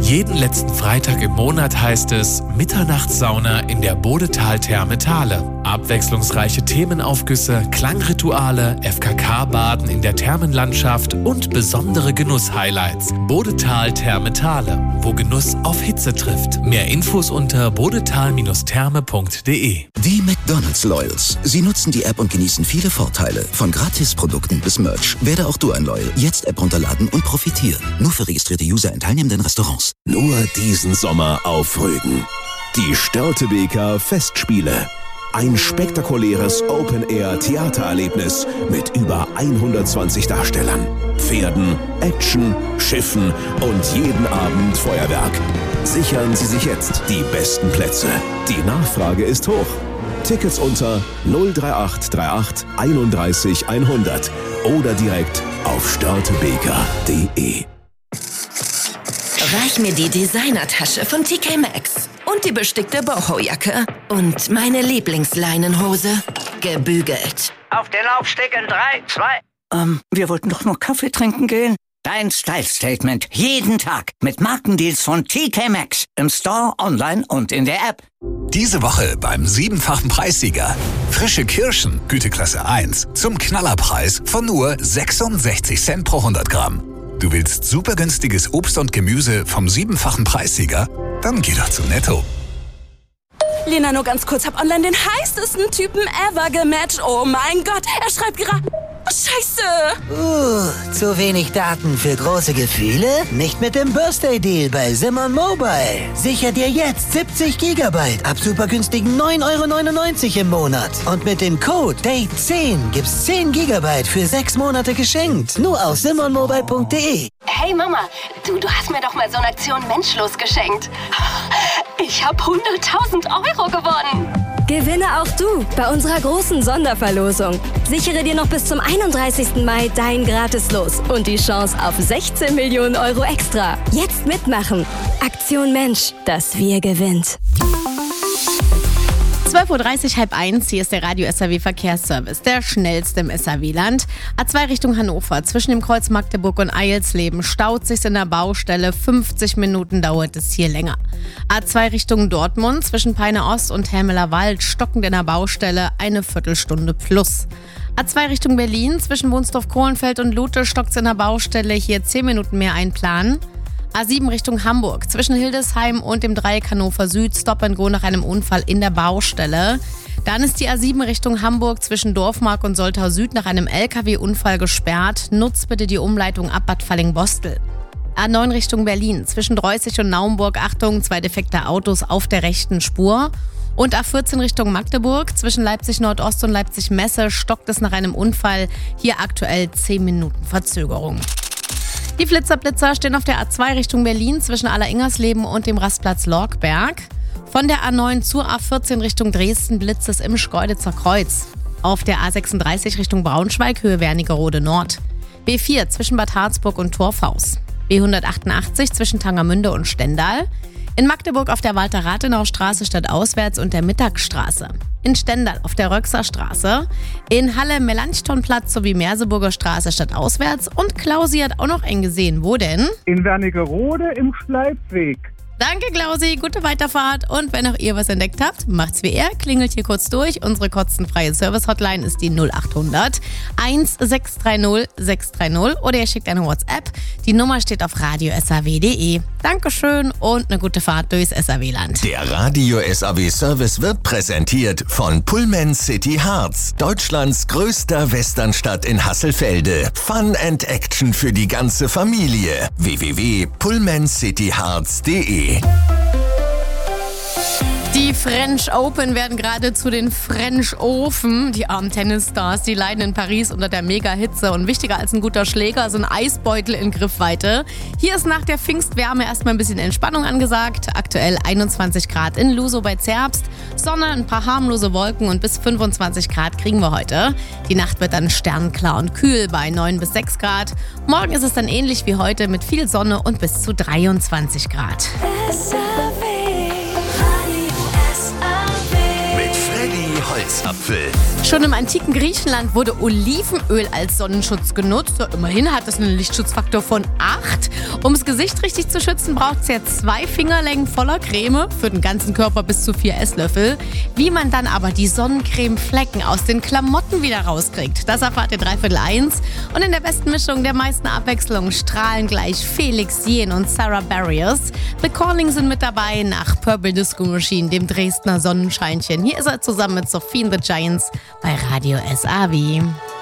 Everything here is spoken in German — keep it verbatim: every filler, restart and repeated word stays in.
Jeden letzten Freitag im Monat heißt es Mitternachtssauna in der Bodetal-Therme Thale. Abwechslungsreiche Themenaufgüsse, Klangrituale, F K K-Baden in der Thermenlandschaft und besondere Genuss-Highlights. Bodetal-Therme Thale, wo Genuss auf Hitze trifft. Mehr Infos unter bodetal Therme punkt de. Die McDonald's Loyals. Sie nutzen die App und genießen viele Vorteile. Von Gratisprodukten bis Merch. Werde auch du ein Loyal. Jetzt App runterladen und profitieren. Nur für registrierte User in teilnehmenden Restaurants. Nur diesen Sommer auf Rügen. Die Störtebeker Festspiele. Ein spektakuläres Open-Air-Theatererlebnis mit über hundertzwanzig Darstellern, Pferden, Action, Schiffen und jeden Abend Feuerwerk. Sichern Sie sich jetzt die besten Plätze. Die Nachfrage ist hoch. Tickets unter null drei acht drei acht einunddreißig hundert oder direkt auf störtebeker punkt de. Reich mir die Designertasche von T K Maxx und die bestickte Boho-Jacke und meine Lieblingsleinenhose, gebügelt. Auf den Laufsteg in drei, zwei... Ähm, wir wollten doch nur Kaffee trinken gehen. Dein Style-Statement jeden Tag mit Markendeals von T K Maxx im Store, online und in der App. Diese Woche beim siebenfachen Preissieger. Frische Kirschen, Güteklasse eins, zum Knallerpreis von nur sechsundsechzig Cent pro hundert Gramm. Du willst super günstiges Obst und Gemüse vom siebenfachen Preissieger? Dann geh doch zu Netto. Lena, nur ganz kurz, hab online den heißesten Typen ever gematcht. Oh mein Gott, er schreibt gerade... Oh, Scheiße! Uh, zu wenig Daten für große Gefühle? Nicht mit dem Birthday-Deal bei Simon Mobile. Sicher dir jetzt siebzig Gigabyte ab super günstigen neun Euro neunundneunzig im Monat. Und mit dem Code Date zehn gibt's zehn Gigabyte für sechs Monate geschenkt. Nur auf simon mobile punkt de. Hey Mama, du, du hast mir doch mal so eine Aktion Menschlos geschenkt. Ich hab hunderttausend Euro gewonnen. Gewinne auch du bei unserer großen Sonderverlosung. Sichere dir noch bis zum einunddreißigsten Mai dein Gratis-Los und die Chance auf sechzehn Millionen Euro extra. Jetzt mitmachen. Aktion Mensch, das Wir gewinnt. zwölf Uhr dreißig, halb eins, hier ist der Radio S R W Verkehrsservice, der schnellste im S R W-Land. A zwei Richtung Hannover, zwischen dem Kreuz Magdeburg und Eilsleben staut sich's in der Baustelle, fünfzig Minuten dauert es hier länger. A zwei Richtung Dortmund, zwischen Peine Ost und Helmeler Wald stockend in der Baustelle, eine Viertelstunde plus. A zwei Richtung Berlin, zwischen Wunsdorf-Kohlenfeld und Lute stockt's in der Baustelle, hier zehn Minuten mehr einplanen. A sieben Richtung Hamburg, zwischen Hildesheim und dem Dreieck Hannover Süd, Stop and Go nach einem Unfall in der Baustelle. Dann ist die A sieben Richtung Hamburg zwischen Dorfmark und Soltau Süd nach einem L K W-Unfall gesperrt. Nutzt bitte die Umleitung ab Bad Falling-Bostel. A neun Richtung Berlin, zwischen Dreußig und Naumburg, Achtung, zwei defekte Autos auf der rechten Spur. Und A vierzehn Richtung Magdeburg, zwischen Leipzig Nordost und Leipzig Messe stockt es nach einem Unfall. Hier aktuell zehn Minuten Verzögerung. Die Flitzer-Blitzer stehen auf der A zwei Richtung Berlin zwischen Alleringhersleben und dem Rastplatz Lorkberg. Von der A neun zur A vierzehn Richtung Dresden blitzt es im Schkeuditzer Kreuz. Auf der A sechsunddreißig Richtung Braunschweig, Höhe Wernigerode Nord. B vier zwischen Bad Harzburg und Torfhaus. B hundertachtundachtzig zwischen Tangermünde und Stendal. In Magdeburg auf der Walter-Rathenau-Straße stadtauswärts und der Mittagsstraße. In Stendal auf der Röxer Straße. In Halle Melanchthonplatz sowie Merseburger Straße stadtauswärts. Und Klausi hat auch noch eng gesehen. Wo denn? In Wernigerode im Schleifweg. Danke, Klausi. Gute Weiterfahrt. Und wenn auch ihr was entdeckt habt, macht's wie er. Klingelt hier kurz durch. Unsere kostenfreie Service-Hotline ist die null achthundert sechshundertdreißig sechshundertdreißig oder ihr schickt eine WhatsApp. Die Nummer steht auf radio s r w punkt de. Dankeschön und eine gute Fahrt durchs S R W-Land. Der Radio S R W-Service wird präsentiert von Pullman City Harz, Deutschlands größter Westernstadt in Hasselfelde. Fun and Action für die ganze Familie. w w w punkt pullman city harz punkt de. Die French Open werden gerade zu den French Ofen. Die armen Tennisstars, die leiden in Paris unter der Mega-Hitze. Und wichtiger als ein guter Schläger sind Eisbeutel in Griffweite. Hier ist nach der Pfingstwärme erstmal ein bisschen Entspannung angesagt. Aktuell einundzwanzig Grad in Lusow bei Zerbst. Sonne, ein paar harmlose Wolken und bis fünfundzwanzig Grad kriegen wir heute. Die Nacht wird dann sternklar und kühl bei neun bis sechs Grad. Morgen ist es dann ähnlich wie heute mit viel Sonne und bis zu dreiundzwanzig Grad. Mit Freddy Holz. Salzapfel. Schon im antiken Griechenland wurde Olivenöl als Sonnenschutz genutzt. Immerhin hat es einen Lichtschutzfaktor von acht. Um das Gesicht richtig zu schützen, braucht es ja zwei Fingerlängen voller Creme, für den ganzen Körper bis zu vier Esslöffel. Wie man dann aber die Sonnencremeflecken aus den Klamotten wieder rauskriegt, das erfahrt ihr dreiviertel eins. Und in der besten Mischung der meisten Abwechslung strahlen gleich Felix Jähn und Sarah Barriers. The Calling sind mit dabei nach Purple Disco Machine, dem Dresdner Sonnenscheinchen. Hier ist er zusammen mit Sophie and the Giants bei Radio S A W.